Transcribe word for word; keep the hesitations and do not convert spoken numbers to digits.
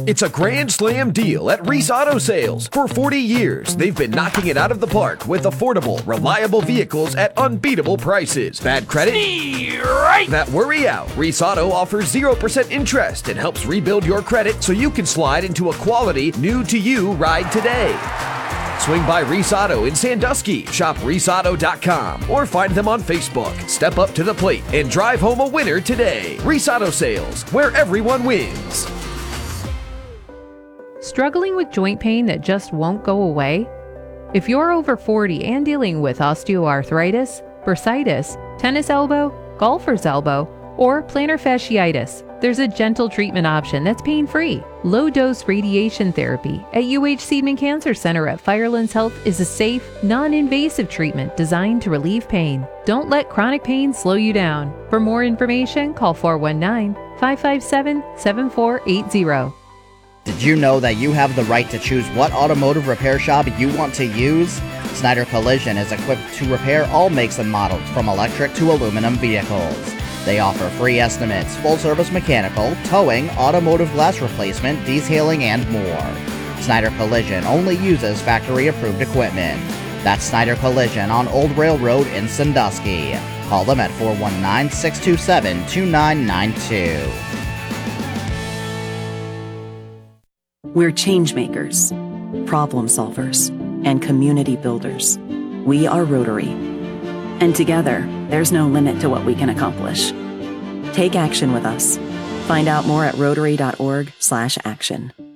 It's a Grand Slam deal at Reese Auto Sales. For forty years, they've been knocking it out of the park with affordable, reliable vehicles at unbeatable prices. Bad credit? Right. That worry out. Reese Auto offers zero percent interest and helps rebuild your credit so you can slide into a quality, new-to-you ride today. Swing by Reese Auto in Sandusky, shop reese auto dot com, or find them on Facebook. Step up to the plate and drive home a winner today. Reese Auto Sales, where everyone wins. Struggling with joint pain that just won't go away? If you're over forty and dealing with osteoarthritis, bursitis, tennis elbow, golfer's elbow, or plantar fasciitis, there's a gentle treatment option that's pain-free. Low-dose radiation therapy at U H Seidman Cancer Center at Firelands Health is a safe, non-invasive treatment designed to relieve pain. Don't let chronic pain slow you down. For more information, call four one nine, five five seven, seven four eight zero. Did you know that you have the right to choose what automotive repair shop you want to use? Snyder Collision is equipped to repair all makes and models from electric to aluminum vehicles. They offer free estimates, full-service mechanical, towing, automotive glass replacement, detailing, and more. Snyder Collision only uses factory-approved equipment. That's Snyder Collision on Old Railroad in Sandusky. Call them at four one nine, six two seven, two nine nine two. We're change makers, problem solvers, and community builders. We are Rotary. And together, there's no limit to what we can accomplish. Take action with us. Find out more at rotary dot org slash action.